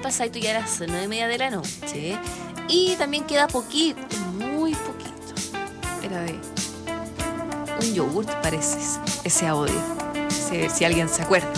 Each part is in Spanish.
pasadito ya a las 9:30 de la noche. Y también queda poquito, muy poquito. Era de un yogurt, parece ese audio. Si alguien se acuerda.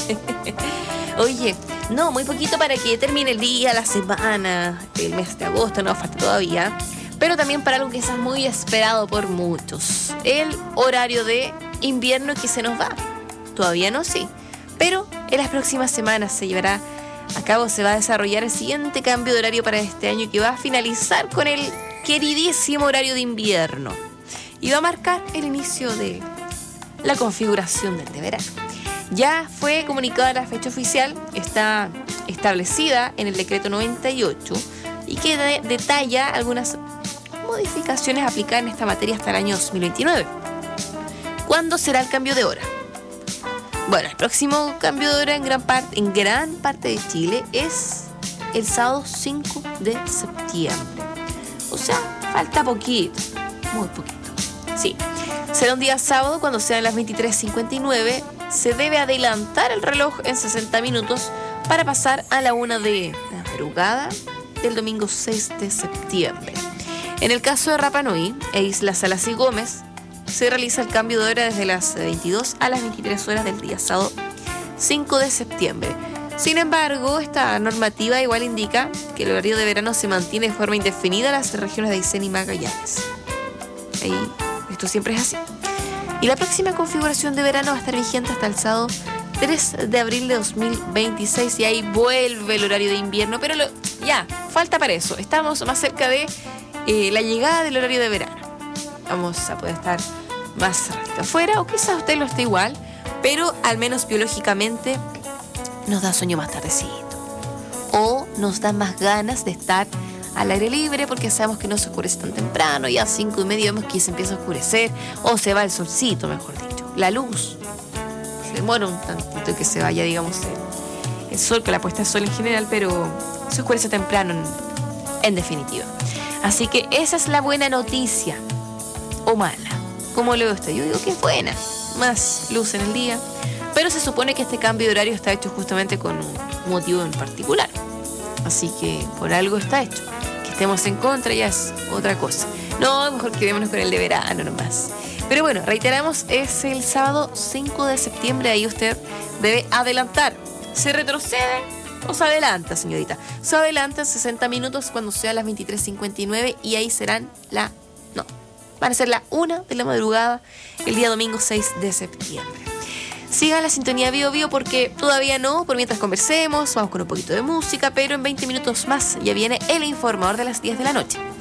Oye, no, muy poquito para que termine el día, la semana, el mes de agosto, no falta todavía. Pero también para algo que es muy esperado por muchos. El horario de invierno que se nos va. Todavía no, sí. Pero en las próximas semanas se llevará a cabo, se va a desarrollar el siguiente cambio de horario para este año que va a finalizar con el queridísimo horario de invierno. Y va a marcar el inicio de la configuración del de verano. Ya fue comunicada la fecha oficial, está establecida en el decreto 98 y que detalla algunas modificaciones aplicadas en esta materia hasta el año 2029. ¿Cuándo será el cambio de hora? Bueno, el próximo cambio de hora en gran parte de Chile es el sábado 5 de septiembre. O sea, falta poquito, muy poquito. Sí, será un día sábado cuando sean las 23:59. Se debe adelantar el reloj en 60 minutos para pasar a la 1 de la madrugada del domingo 6 de septiembre. En el caso de Rapa Nui e Islas Salas y Gómez, se realiza el cambio de hora desde las 22 a las 23 horas del día sábado 5 de septiembre. Sin embargo, esta normativa igual indica que el horario de verano se mantiene de forma indefinida en las regiones de Aysén y Magallanes. Ahí, esto siempre es así. Y la próxima configuración de verano va a estar vigente hasta el sábado 3 de abril de 2026 y ahí vuelve el horario de invierno, pero ya, falta para eso. Estamos más cerca de la llegada del horario de verano. Vamos a poder estar más ratito afuera o quizás usted lo esté igual, pero al menos biológicamente nos da sueño más tardecito. O nos da más ganas de estar al aire libre porque sabemos que no se oscurece tan temprano y a 5:30 vemos que se empieza a oscurecer o se va el solcito, mejor dicho. La luz. Se demora un tantito que se vaya, digamos, el sol, con la puesta de sol en general, pero se oscurece temprano en definitiva. Así que esa es la buena noticia. O mala. ¿Cómo lo ve usted? Yo digo que es buena. Más luz en el día. Pero se supone que este cambio de horario está hecho justamente con un motivo en particular. Así que por algo está hecho. Que estemos en contra ya es otra cosa. No, mejor quedémonos con el de verano nomás. Pero bueno, reiteramos, es el sábado 5 de septiembre. Ahí usted debe adelantar. ¿Se retrocede o se adelanta, señorita? Se adelanta en 60 minutos cuando sean las 23:59 y ahí serán van a ser la 1 de la madrugada el día domingo 6 de septiembre. Sigan la sintonía Bio Bio porque todavía no, por mientras conversemos, vamos con un poquito de música, pero en 20 minutos más ya viene el informador de las 10 de la noche.